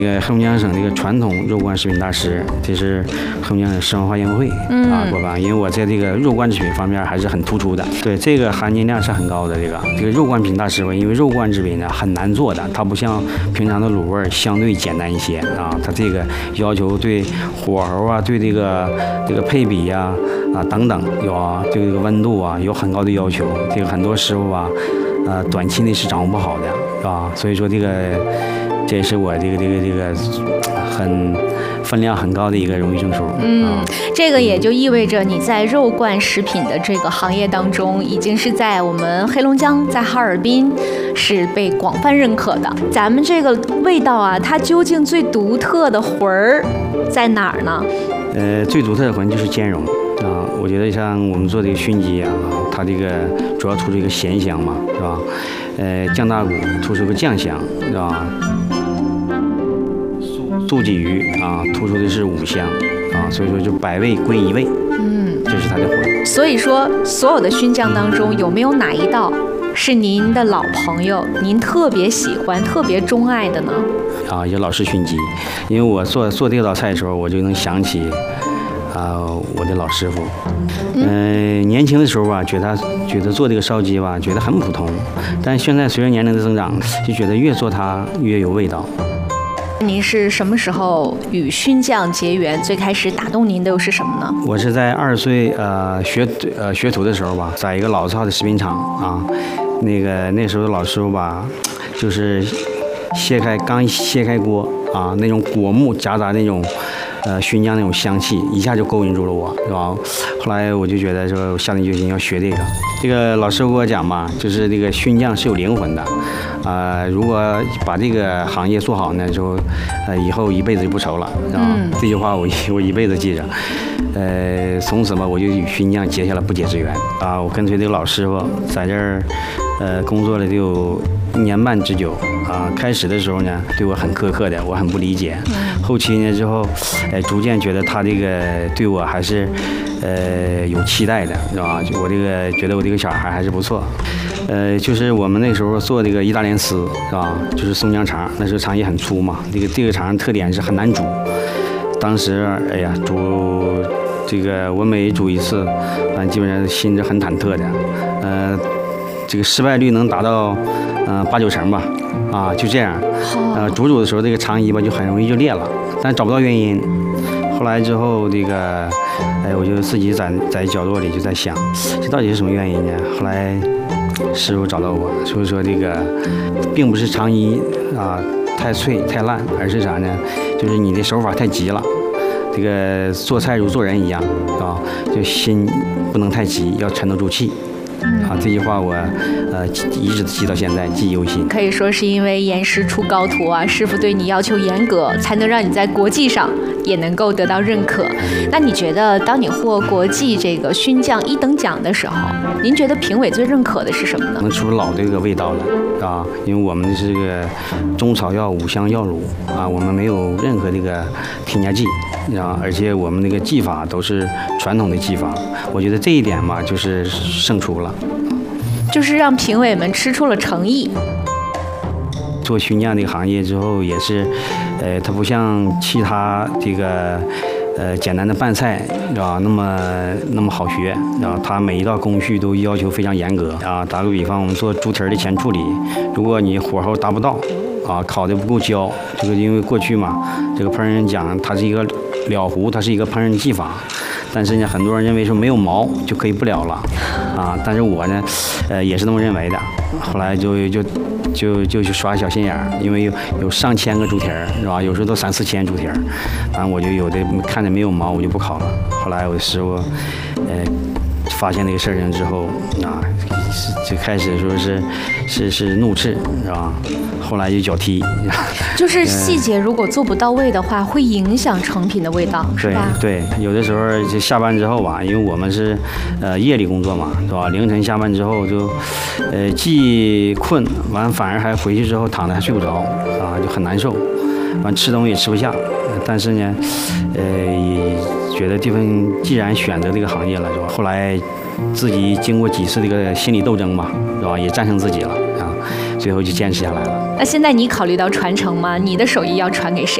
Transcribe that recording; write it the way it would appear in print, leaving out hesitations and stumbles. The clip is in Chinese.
黑龙江省这个传统肉罐食品大师，这是黑龙江省市文化宴会过颁，因为我在这个肉罐制品方面还是很突出的，对这个含金量是很高的。这个肉罐品大师傅，因为肉罐制品呢很难做的，它不像平常的卤味相对简单一些它这个要求对火候对这个配比等等对这个温度有很高的要求，这个很多师傅短期内是掌握不好的，是吧？所以说这也是我这个很分量很高的一个荣誉证书。 这个也就意味着你在肉罐食品的这个行业当中，已经是在我们黑龙江，在哈尔滨是被广泛认可的。咱们这个味道它究竟最独特的魂儿在哪儿呢？ 最独特的魂就是兼容我觉得像我们做这个熏鸡它这个主要突出一个咸香嘛，是吧？酱大骨突出个酱香，是吧？素鲫鱼突出的是五香所以说就百味归一味，这是它的魂。 所以说，所有的熏酱当中，有没有哪一道是您的老朋友，您特别喜欢、特别钟爱的呢？ 有老式熏鸡，因为我做这道菜的时候，我就能想起我的老师傅。年轻的时候觉得做这个烧鸡觉得很普通，但现在随着年龄的增长，就觉得越做它越有味道。 您是什么时候与熏酱结缘？最开始打动您的又是什么呢？ 我是在20岁学徒的时候在一个老字号的食品厂那时候老师傅就是刚卸开锅那种果木夹杂那种熏酱那种香气，一下就勾引住了我，是吧？后来我就觉得说，下定决心要学这个。这个老师傅给我讲就是这个熏酱是有灵魂的，如果把这个行业做好呢，就以后一辈子就不愁了，是吧？这句话我一辈子记着。从此我就与熏酱结下了不解之缘我跟随这个老师傅在这儿工作了得有1年半之久开始的时候呢，对我很苛刻的，我很不理解。后期呢之后，逐渐觉得他这个对我还是有期待的，是吧？我觉得我这个小孩还是不错。就是我们那时候做这个意大利丝，是吧？就是松江肠，那时候肠也很粗嘛。这个肠特点是很难煮。当时煮这个我每煮一次，基本上心是很忐忑的。这个失败率能达到8、9成吧，就这样。煮的时候这个肠衣就很容易就裂了，但找不到原因。后来之后我就自己在角落里就在想，这到底是什么原因呢？后来师傅找到我，所以说这个并不是肠衣太脆太烂，而是啥呢？就是你的手法太急了。这个做菜如做人一样就心不能太急，要沉得住气。这句话我一直记到现在，记忆犹新。 可以说是因为严师出高徒师傅对你要求严格，才能让你在国际上也能够得到认可。那你觉得，当你获国际这个熏酱1等奖的时候，您觉得评委最认可的是什么呢？ 能出老这个味道了因为我们是这个中草药5香药卤我们没有任何这个添加剂而且我们那个技法都是传统的技法，我觉得这一点就是胜出了， 就是让评委们吃出了诚意。 做熏酱这个行业之后，也是，它不像其他这个简单的拌菜，那么好学，它每一道工序都要求非常严格打个比方，我们做猪蹄的前处理，如果你火候达不到烤得不够焦，这个因为过去这个烹饪人讲它是一个了糊，它是一个烹饪技法，但是呢，很多人认为说没有毛就可以不了了但是我呢，也是这么认为的。后来就去耍小心眼儿，因为有上千个猪蹄儿，是吧？有时候都3、4千猪蹄儿，我就有的看着没有毛，我就不烤了。后来我的师傅，发现这个事情之后就开始说是怒斥，是吧？后来就脚踢。 就是细节如果做不到位的话，会影响成品的味道，是吧？ 对，有的时候就下班之后因为我们是夜里工作嘛，是吧？凌晨下班之后就既困完，反而还回去之后躺着还睡不着就很难受，完吃东西也吃不下。但是呢，也觉得这份既然选择这个行业了，是吧？后来自己经过几次这个心理斗争吧，是吧？也战胜自己了最后就坚持下来了。 那现在你考虑到传承吗？你的手艺要传给谁？